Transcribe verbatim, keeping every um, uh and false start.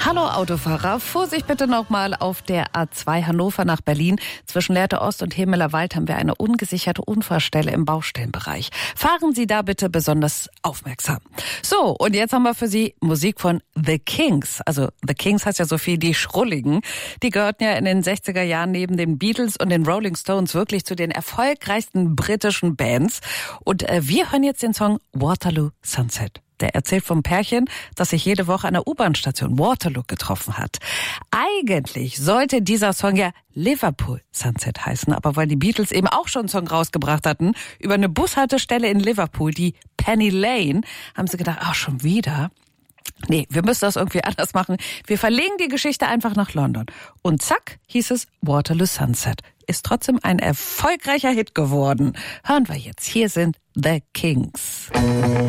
Hallo Autofahrer, Vorsicht bitte nochmal auf der A zwei Hannover nach Berlin. Zwischen Lehrte Ost und Hemeler Wald haben wir eine ungesicherte Unfallstelle im Baustellenbereich. Fahren Sie da bitte besonders aufmerksam. So, und jetzt haben wir für Sie Musik von The Kinks. Also The Kinks heißt ja so viel die Schrulligen. Die gehörten ja in den sechziger Jahren neben den Beatles und den Rolling Stones wirklich zu den erfolgreichsten britischen Bands. Und äh, wir hören jetzt den Song Waterloo Sunset. Der erzählt vom Pärchen, das sich jede Woche an der U-Bahn-Station Waterloo getroffen hat. Eigentlich sollte dieser Song ja Liverpool Sunset heißen, aber weil die Beatles eben auch schon einen Song rausgebracht hatten über eine Bushaltestelle in Liverpool, die Penny Lane, haben sie gedacht, ach, schon wieder? Nee, wir müssen das irgendwie anders machen. Wir verlegen die Geschichte einfach nach London. Und zack, hieß es Waterloo Sunset. Ist trotzdem ein erfolgreicher Hit geworden. Hören wir jetzt. Hier sind The Kinks.